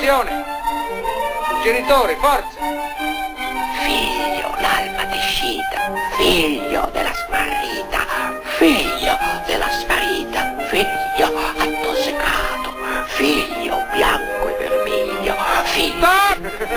Azione! Genitori, forza! Figlio, l'alma discita, figlio della smarrita, figlio della smarrita, figlio attosecato, figlio bianco e vermiglio, figlio... Stop!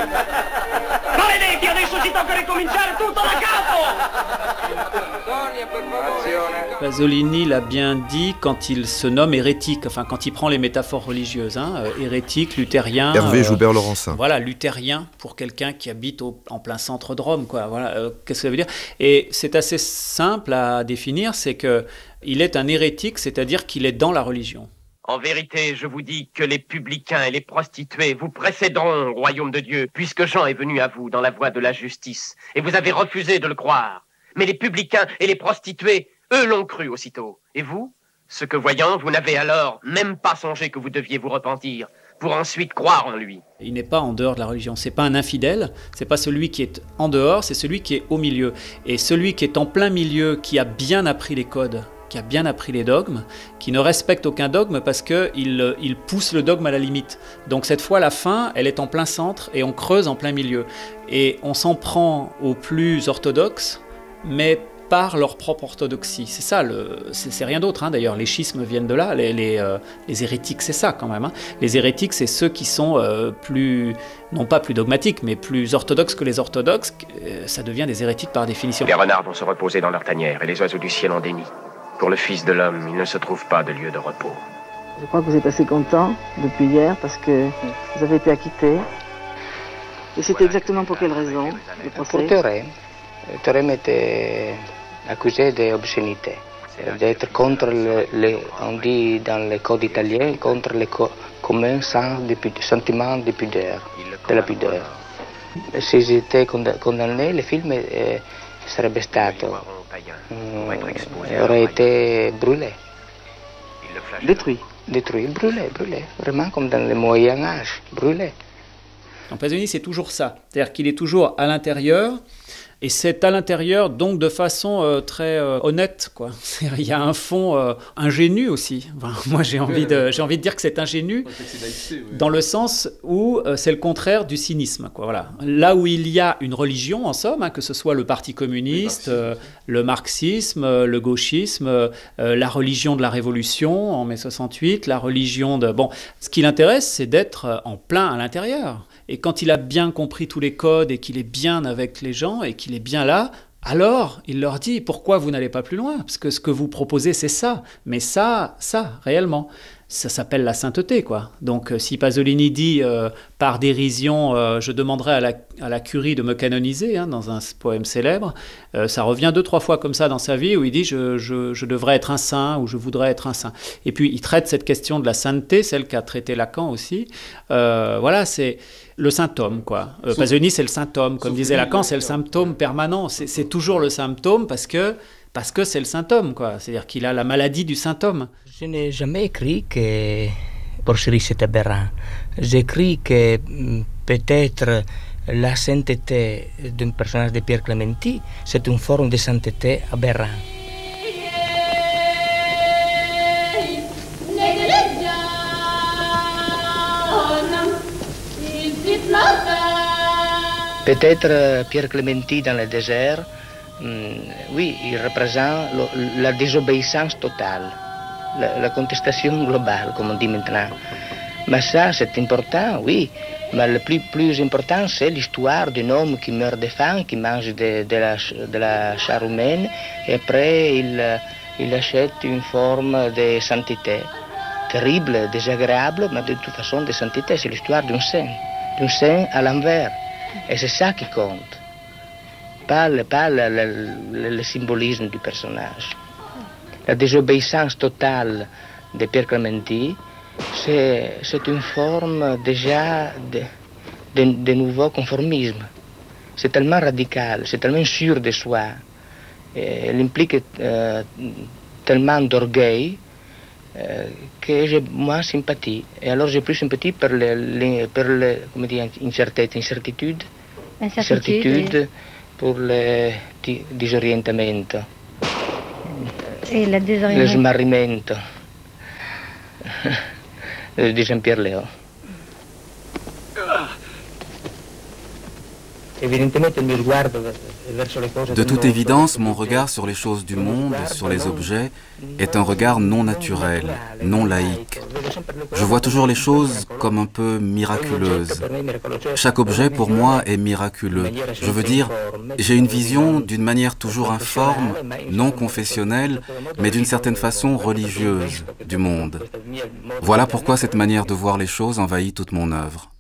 Maledetti, adesso ci tocca ricominciare tutto da capo! Sonia, per favore! Pasolini l'a bien dit quand il se nomme hérétique, enfin quand il prend les métaphores religieuses, hérétique, luthérien. Hervé Joubert-Laurencin. Voilà, luthérien pour quelqu'un qui habite en plein centre de Rome, quoi. Voilà, qu'est-ce que ça veut dire ? Et c'est assez simple à définir, c'est que il est un hérétique, c'est-à-dire qu'il est dans la religion. En vérité, je vous dis que les publicains et les prostituées vous précéderont au royaume de Dieu, puisque Jean est venu à vous dans la voie de la justice, et vous avez refusé de le croire. Mais les publicains et les prostituées, eux l'ont cru aussitôt. Et vous, ce que voyant, vous n'avez alors même pas songé que vous deviez vous repentir, pour ensuite croire en lui. Il n'est pas en dehors de la religion, c'est pas un infidèle, c'est pas celui qui est en dehors, c'est celui qui est au milieu. Et celui qui est en plein milieu, qui a bien appris les codes, qui a bien appris les dogmes, qui ne respecte aucun dogme parce qu'il pousse le dogme à la limite. Donc cette fois, la fin, elle est en plein centre et on creuse en plein milieu. Et on s'en prend aux plus orthodoxes, mais par leur propre orthodoxie. C'est ça, c'est rien d'autre d'ailleurs. Les schismes viennent de là, les hérétiques, c'est ça quand même. Les hérétiques, c'est ceux qui sont plus, non pas plus dogmatiques, mais plus orthodoxes que les orthodoxes. Ça devient des hérétiques par définition. Les renards vont se reposer dans leur tanière et les oiseaux du ciel en déni. Pour le Fils de l'homme, il ne se trouve pas de lieu de repos. Je crois que vous êtes assez content depuis hier parce que vous avez été acquitté. Et c'était exactement pour quelle raison, le procès ? Pour Théorème. Théorème était accusé d'obscénité, d'être contre on dit dans les codes italiens, contre le commun sentiment de pudeur, de la pudeur. S'ils étaient condamnés, le film sarebbe stato, aurait été brûlé. Détruit, brûlé, vraiment comme dans le Moyen Âge, brûlé. Donc Pasolini, c'est toujours ça, c'est-à-dire qu'il est toujours à l'intérieur. Et c'est à l'intérieur, donc de façon très honnête, quoi. Il y a un fond ingénu aussi. Enfin, moi, j'ai envie de dire que c'est ingénu, dans le sens où c'est le contraire du cynisme, quoi. Voilà. Là où il y a une religion, en somme, que ce soit le Parti communiste, le marxisme, le gauchisme, la religion de la Révolution en mai 68, la religion de... Bon, ce qui l'intéresse, c'est d'être en plein à l'intérieur. Et quand il a bien compris tous les codes et qu'il est bien avec les gens et qu'il est bien là, alors il leur dit pourquoi vous n'allez pas plus loin ? Parce que ce que vous proposez, c'est ça. Mais ça, réellement, ça s'appelle la sainteté, quoi. Donc si Pasolini dit par dérision, je demanderai à la curie de me canoniser, dans un poème célèbre, ça revient 2-3 fois comme ça dans sa vie où il dit je devrais être un saint ou je voudrais être un saint. Et puis il traite cette question de la sainteté, celle qu'a traité Lacan aussi. Voilà, c'est le symptôme, quoi. Pasolini, c'est le symptôme. Comme disait Lacan, c'est le symptôme permanent. C'est toujours le symptôme parce que c'est le symptôme, quoi. C'est-à-dire qu'il a la maladie du symptôme. Je n'ai jamais écrit que Porcherie c'est aberrant. J'écris que peut-être la sainteté d'un personnage de Pierre Clementi, c'est une forme de sainteté aberrante. Peut-être Pierre Clementi dans le désert, oui, il représente la désobéissance totale, la contestation globale, comme on dit maintenant. Mais ça, c'est important, oui. Mais le plus important, c'est l'histoire d'un homme qui meurt de faim, qui mange de la chair humaine, et après il achète une forme de sainteté. Terrible, désagréable, mais de toute façon de sainteté. C'est l'histoire d'un saint à l'envers. Et c'est ça qui compte. Pas le symbolisme du personnage. La désobéissance totale de Pierre Clementi, c'est une forme déjà de nouveau conformisme. C'est tellement radical, c'est tellement sûr de soi. Elle implique tellement d'orgueil que j'ai moins sympathie. Et alors j'ai plus sympathie pour comment dire, incertitude, pour le disorientamento. E la disorientamento. Lo smarrimento di Jean-Pierre Léaud. De toute évidence, mon regard sur les choses du monde, sur les objets, est un regard non naturel, non laïque. Je vois toujours les choses comme un peu miraculeuses. Chaque objet, pour moi, est miraculeux. Je veux dire, j'ai une vision d'une manière toujours informe, non confessionnelle, mais d'une certaine façon religieuse du monde. Voilà pourquoi cette manière de voir les choses envahit toute mon œuvre.